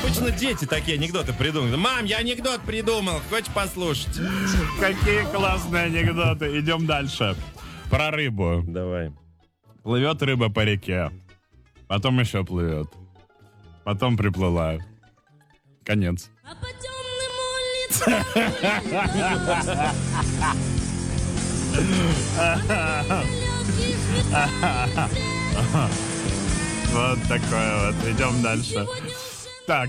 обычно дети такие анекдоты придумывают. Мам, я анекдот придумал, хочешь послушать? Какие классные анекдоты. Идем дальше. Про рыбу. Давай. Плывет рыба по реке. Потом еще плывет. Потом приплыла. Конец. А по темным улицам Вот такое вот. Идем дальше. Так,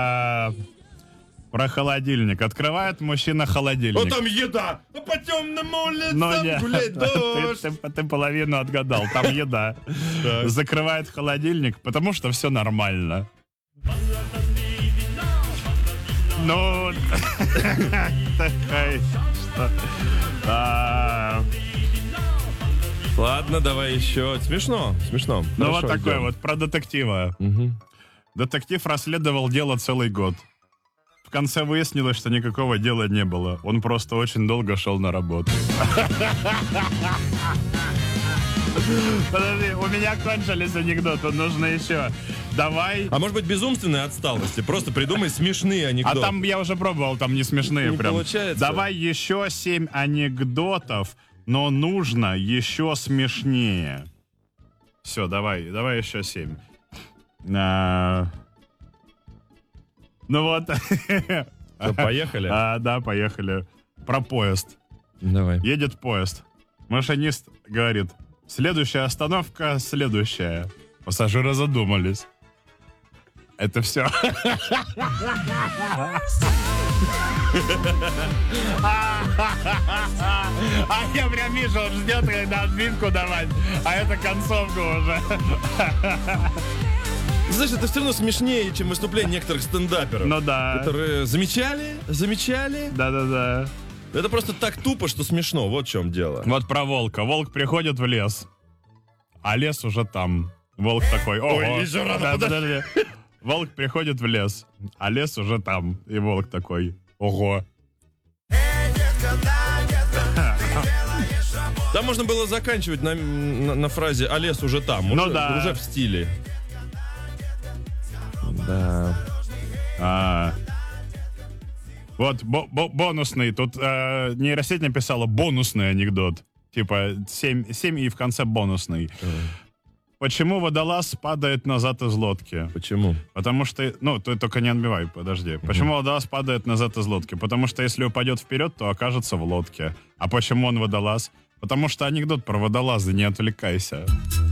про холодильник. Открывает мужчина холодильник. там еда. А по темным улицам Но нет, гуляет дождь. ты половину отгадал. Там еда. Закрывает холодильник, потому что все нормально. Ну, такая, что... Ладно, давай еще. Смешно. Ну, Хорошо, вот такое идем. вот, про детектива. Мгм. Детектив расследовал дело целый год. В конце выяснилось, что никакого дела не было. Он просто очень долго шел на работу. Подожди, у меня кончились анекдоты, нужно еще. Давай. А может быть, безумственной отсталости? Просто придумай смешные А анекдоты. там я уже пробовал, там не смешные Не прям. получается. Давай еще 7 анекдотов, но нужно еще смешнее. Все, давай еще 7. Ну вот. Что, поехали? Да, поехали. Про поезд. Давай. Едет поезд. Машинист говорит: следующая остановка, следующая. Пассажиры задумались. Это все. А я прям вижу, он ждет, когда отбивку давать. А это концовка уже. Знаешь, это все равно смешнее, чем выступление некоторых стендаперов. Ну да. Которые замечали? Да. Это просто так тупо, что смешно. Вот в чем дело. Вот про волка. Волк приходит в лес, а лес уже там. Волк такой: ого. Ой, еще рано, Да, подожди. подожди. Волк приходит в лес, а лес уже там. И волк такой: ого. Там можно было заканчивать на фразе «а лес уже там». Ну Уже- да. Уже в стиле. Да. Вот бонусный. Тут нейросеть написала бонусный анекдот. Типа 7 и в конце бонусный. Почему водолаз падает назад из лодки? Почему? Потому что... Ну, ты только не отбивай, подожди. Почему водолаз падает назад из лодки? Потому что если упадет вперед, то окажется в лодке. А почему он водолаз? Потому что анекдот про водолаза, не отвлекайся.